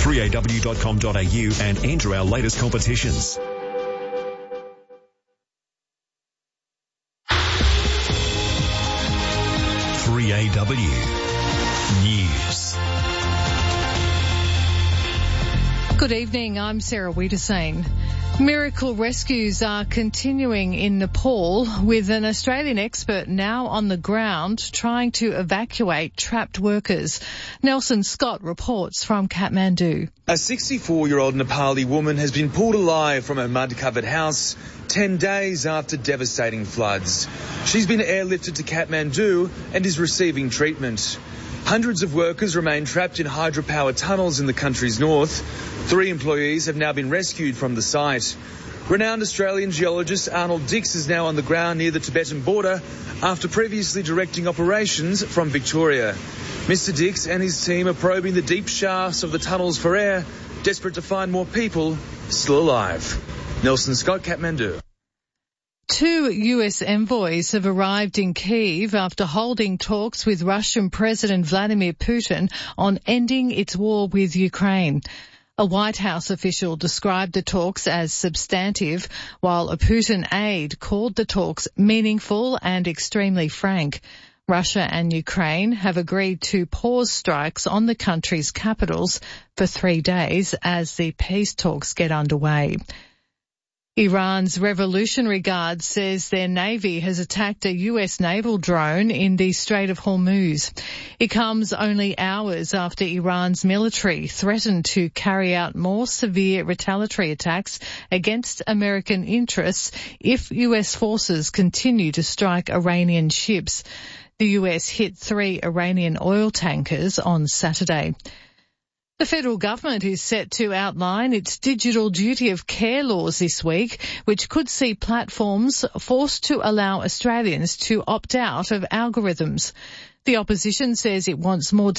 3aw.com.au and enter our latest competitions. News. Good evening, I'm Sarah Wiedersane. Miracle rescues are continuing in Nepal, with an Australian expert now on the ground trying to evacuate trapped workers. Nelson Scott reports from Kathmandu. A 64-year-old Nepali woman has been pulled alive from her mud-covered house 10 days after devastating floods. She's been airlifted to Kathmandu and is receiving treatment. Hundreds of workers remain trapped in hydropower tunnels in the country's north. 3 employees have now been rescued from the site. Renowned Australian geologist Arnold Dix is now on the ground near the Tibetan border after previously directing operations from Victoria. Mr. Dix and his team are probing the deep shafts of the tunnels for air, desperate to find more people still alive. Nelson Scott, Kathmandu. 2 US envoys have arrived in Kyiv after holding talks with Russian President Vladimir Putin on ending its war with Ukraine. A White House official described the talks as substantive, while a Putin aide called the talks meaningful and extremely frank. Russia and Ukraine have agreed to pause strikes on the country's capitals for 3 days as the peace talks get underway. Iran's Revolutionary Guard says their navy has attacked a US naval drone in the Strait of Hormuz. It comes only hours after Iran's military threatened to carry out more severe retaliatory attacks against American interests if US forces continue to strike Iranian ships. The US hit 3 Iranian oil tankers on Saturday. The federal government is set to outline its digital duty of care laws this week, which could see platforms forced to allow Australians to opt out of algorithms. The opposition says it wants more